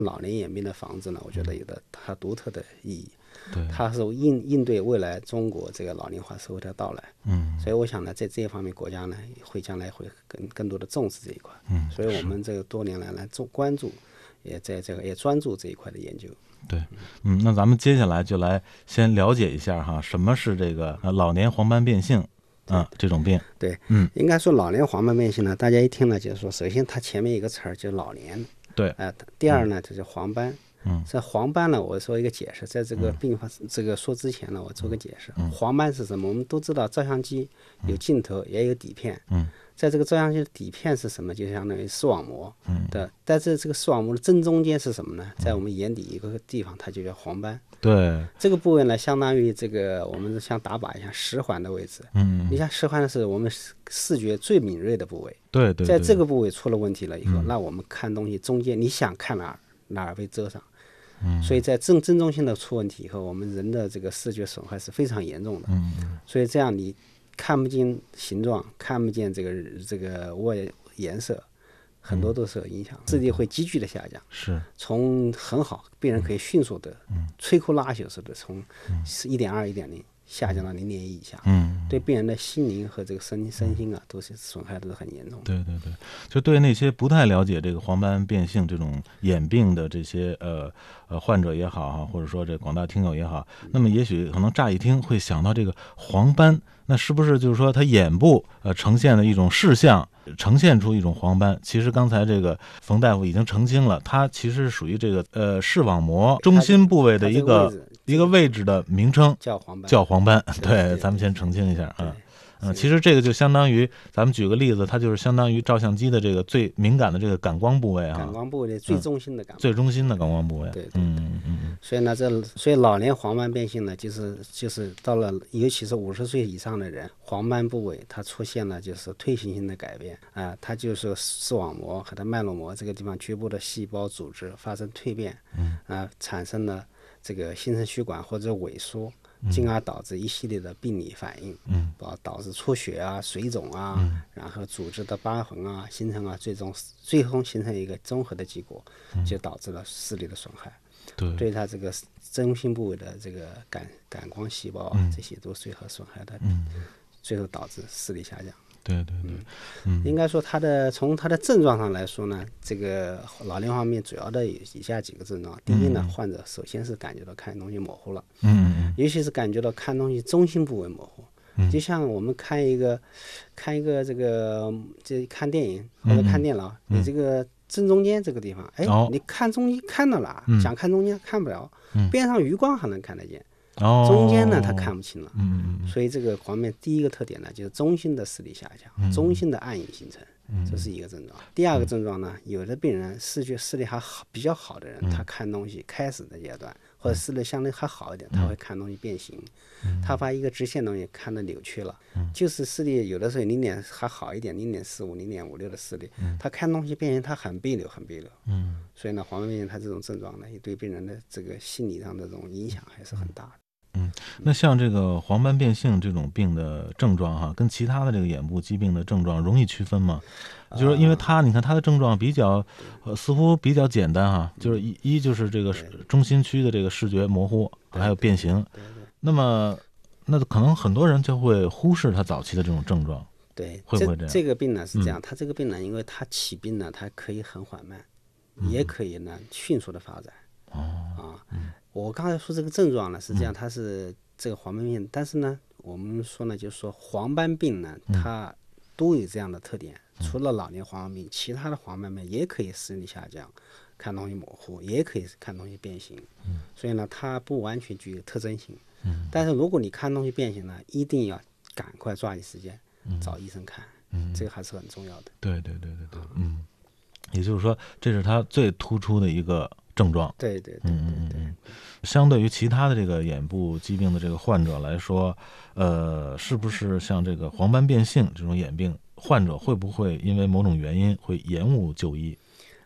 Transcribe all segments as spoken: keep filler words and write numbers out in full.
老年眼病的防治呢，我觉得有着它独特的意义。 对， 它是应应对未来中国这个老龄化社会的到来。 嗯， 所以我想呢，在这一方面，国家呢会将来会更更多的重视这一块。 嗯， 所以我们这个多年来呢重关注，也在这个也专注这一块的研究。 对，嗯，那咱们接下来就来先了解一下哈，什么是这个呃老年黄斑变性啊这种病？ 对， 嗯， 应该说老年黄斑变性呢，大家一听呢就是说，首先它前面一个词儿就是老年， 对， 呃，第二呢就是黄斑。 嗯， 这黄斑呢，我说一个解释，在这个病发、嗯、这个说之前呢，我做个解释。嗯、黄斑是什么？我们都知道，照相机有镜头，也有底片。 嗯， 在这个照相机的底片是什么？就相当于视网膜。嗯，对。但是这个视网膜的正中间是什么呢？在我们眼底一个地方，它就叫黄斑。 对， 这个部位呢，相当于这个我们像打靶一样十环的位置。嗯，你像十环是我们视觉最敏锐的部位。 对 对, 对。 在这个部位出了问题了以后，嗯、那我们看东西中间，你想看哪儿，哪儿被遮上。嗯、所以在正正中心的出问题以后，我们人的这个视觉损害是非常严重的。嗯、所以这样你看不见形状，看不见这个这个外颜色，很多都是有影响，视力会急剧的下降。 是， 从很好，病人可以迅速的，嗯、摧枯拉朽似的从一点二、一点零下降到零点一以下。嗯，对病人的心灵和这个身身心啊，都是损害都是很严重的。 对对对，就对那些不太了解这个黄斑变性这种眼病的这些呃呃患者也好哈，或者说这广大听友也好，那么也许可能乍一听会想到这个黄斑，那是不是就是说他眼部呃呈现的一种视像，呈现出一种黄斑？其实刚才这个冯大夫已经澄清了，它其实是属于这个呃视网膜中心部位的一个一个位置的名称， 叫黄斑。 叫黄斑，对，对对对，咱们先澄清一下啊。嗯，其实这个就相当于，咱们举个例子，它就是相当于照相机的这个最敏感的这个感光部位啊， 感光部位的最中心的感光、嗯， 最中心的感光部位。 对对对。 嗯嗯。 所以呢，这所以老年黄斑变性呢，就是就是到了，尤其是五十岁以上的人，黄斑部位它出现了就是退行性的改变啊、呃，它就是视网膜和它脉络膜这个地方局部的细胞组织发生蜕变，嗯啊、呃，产生了这个新生血管或者萎缩。进而导致一系列的病理反应，嗯，导致出血啊、水肿啊，嗯、然后组织的疤痕啊形成啊，最终最终形成一个综合的结果，嗯、就导致了视力的损害。 对， 对它这个中心部位的这个感感光细胞啊，嗯、这些都最后损害的，嗯、最后导致视力下降。 对对对， 嗯，应该说它的从它的症状上来说呢，这个老年黄斑变主要的有以下几个症状。第一呢，患者首先是感觉到看东西模糊了，嗯嗯，尤其是感觉到看东西中心部位模糊，嗯、就像我们看一个看一个这个这看电影或者看电脑，嗯、你这个正中间这个地方，哎，哦、你看中间看到了，嗯、想看中间看不了，嗯、边上余光还能看得见。 哦、 中间呢，它看不清了， 嗯嗯， 所以这个黄斑第一个特点呢，就是中心的视力下降，嗯、中心的暗影形成，嗯、这是一个症状。第二个症状呢，有的病人视觉视力还好比较好的人，嗯、他看东西开始的阶段或者视力相对还好一点，他会看东西变形，嗯、他把一个直线东西看得扭曲了，嗯、就是视力有的时候零点还好一点，零点四五、零点五六的视力，嗯、他看东西变形，他很别扭，很别扭。嗯，所以呢，黄斑变性它这种症状呢，也对病人的这个心理上的这种影响还是很大的。 嗯，那像这个黄斑变性这种病的症状哈，跟其他的这个眼部疾病的症状容易区分吗？就是说因为它，你看它的症状比较，呃，似乎比较简单哈，就是一一就是这个中心区的这个视觉模糊，还有变形。那么，那可能很多人就会忽视它早期的这种症状。 对， 会不会这样？ 这个病呢是这样，它这个病呢，因为它起病呢，它可以很缓慢，也可以呢迅速的发展。哦啊。我刚才说这个症状呢是这样，它是这个黄斑病，但是呢，我们说呢，就是说黄斑病呢，它都有这样的特点。除了老年黄斑病，其他的黄斑病也可以视力下降，看东西模糊，也可以看东西变形。所以呢，它不完全具有特征性。但是如果你看东西变形呢，一定要赶快抓紧时间找医生看，这个还是很重要的。 对对对对对，嗯，也就是说，这是它最突出的一个症状。 对对对对对，嗯、 相对于其他的这个眼部疾病的这个患者来说，呃，是不是像这个黄斑变性这种眼病患者会不会因为某种原因会延误就医？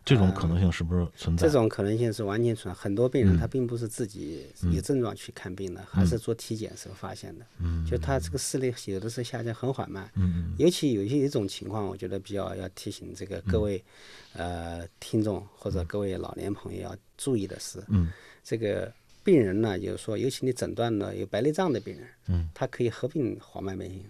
这种可能性是不是存在？ 这种可能性是完全存在。很多病人他并不是自己有症状去看病的， 嗯、 还是做体检时候发现的。嗯，就他这个视力有的时候下降很缓慢。 嗯， 尤其有一种情况，我觉得比较要提醒这个各位、嗯、呃听众或者各位老年朋友要注意的是， 嗯， 这个病人呢，就是说，尤其你诊断了有白内障的病人， 嗯， 他可以合并黄斑变性。